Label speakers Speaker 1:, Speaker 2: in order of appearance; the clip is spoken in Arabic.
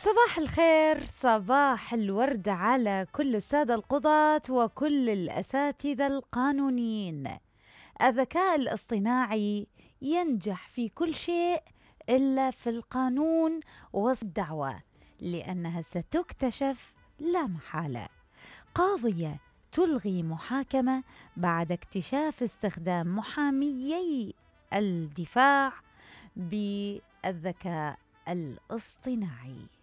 Speaker 1: صباح الخير، صباح الورد على كل السادة القضاة وكل الأساتذة القانونيين. الذكاء الاصطناعي ينجح في كل شيء إلا في القانون والدعوة، لأنها ستكتشف لا محالة. قاضية تلغي محاكمة بعد اكتشاف استخدام محاميي الدفاع بالذكاء الاصطناعي.